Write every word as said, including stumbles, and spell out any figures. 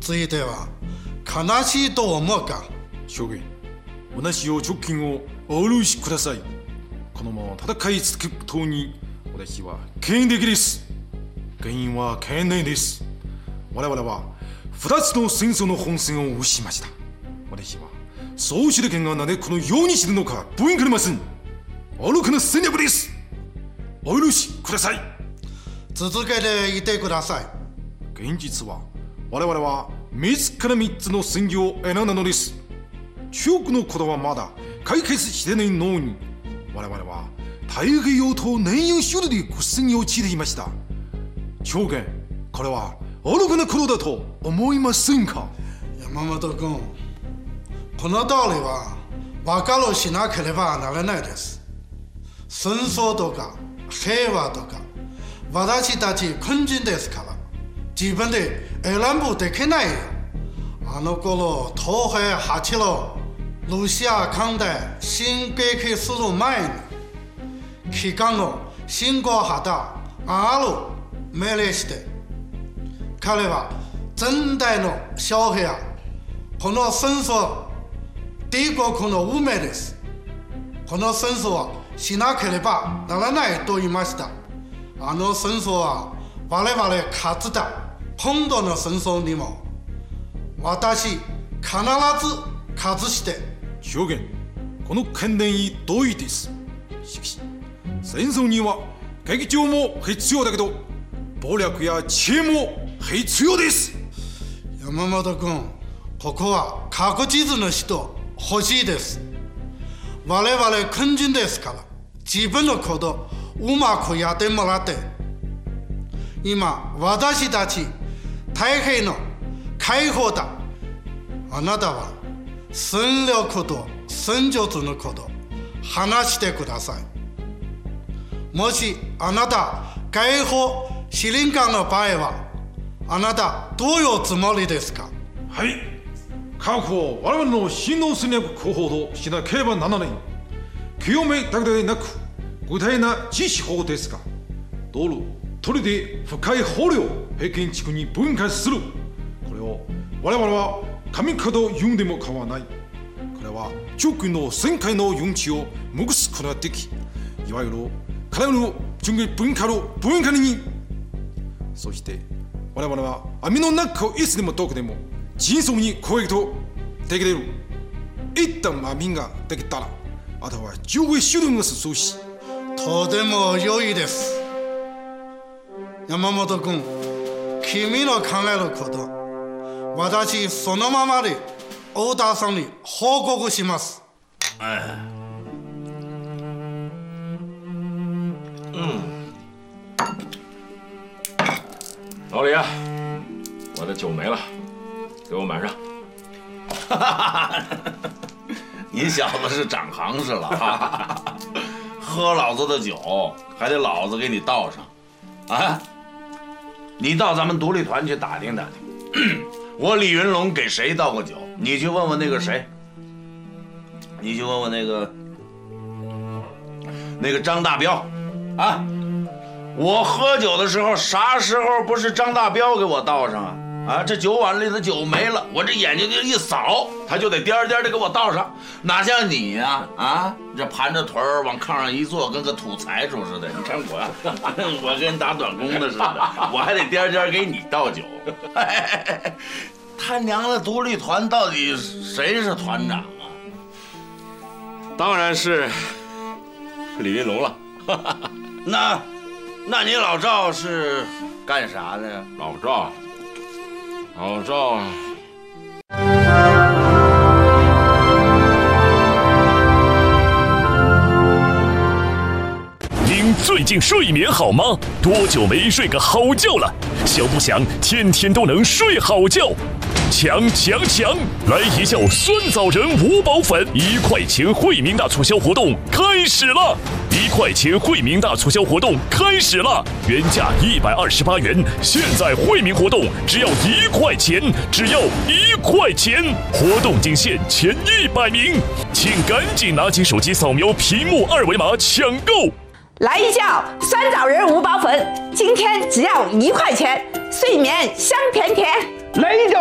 ついては悲しいと思うか。 将軍、私を直近をお許しください。このまま戦い続けることに私は権威的です。原因は懸念です。我々は二つの戦争の本線を失いました。私はそう手裏剣がなぜこのようにしているのか分かりません。愚かな戦略です。お許しください。 続けていてください。 現実は我々は自ら三つの戦略を選んだのです。中国のことはまだ解決してないのに、我々は太平洋と年優勝利で苦戦に陥っていました。将軍、これは愚かなことだと思いませんか。 山本君、この道理は分かるしなければならないです。戦争とか平和とか私たち軍人ですから、自分で選ぶできないよ。あの頃東平八路ロシア艦隊進撃する前に機関の信号旗ある命令して、彼は全体の将兵やこの戦争帝国の運命です。この戦争はしなければならないと言いました。あの戦争は我々勝つだ。今度の戦争にも私必ず勝つして。 将軍、この懸念に同意です。しかし戦争には劇場も必要だけど暴力や知恵も必要です。 山本君、ここは確実な人欲しいです。我々軍人ですから、自分のことうまくやってもらって。今私たち太平の解放だ。あなたは戦略と戦術のこと話してください。もしあなた解放司令官の場合は、あなたどういうつもりですか。 はい、確保我々の真の戦略候補としなければならない。清めだけでなく具体な実施法ですが、道路取りで深い捕虜を平均地区に分解する。これを我々は神かと言うんでも構わない。これは中国の旋回の運気を無すことができ、いわゆる彼らの準備文化の文化に、そして我々は網の中をいつでもどこでも迅速に攻撃とできれる。一旦網ができたら、あとは上下手段が進し。 とても良いです。山本君、君の考えること、私そのままで太田さんに報告します。 嗯，老李啊，我的酒没了，给我满上。 哈哈，你小子是长行市了啊！喝老子的酒，还得老子给你倒上啊！你到咱们独立团去打听打听，我李云龙给谁倒过酒？你去问问那个谁，你去问问那个那个张大彪啊！我喝酒的时候，啥时候不是张大彪给我倒上啊？啊，这酒碗里的酒没了，我这眼睛就一扫，他就得颠颠的给我倒上，哪像你呀、啊？啊，这盘着腿儿往炕上一坐，跟个土财主似的。你看我，我跟打短工的似的，我还得颠颠给你倒酒。他娘的，独立团到底谁是团长啊？ 当然是李云龙了。 那，那你老赵是干啥的呀？ 老赵。老赵， 您最近睡眠好吗？多久没睡个好觉了？想不想天天都能睡好觉？强强强！来一觉酸枣仁五宝粉，一块钱惠民大促销活动开始了！一块钱惠民大促销活动开始了，原价一百二十八元，现在惠民活动只要一块钱，只要一块钱！活动仅限前一百名，请赶紧拿起手机扫描屏幕二维码抢购！ 来一觉酸枣仁五宝粉，今天只要一块钱，睡眠香甜甜。 来一觉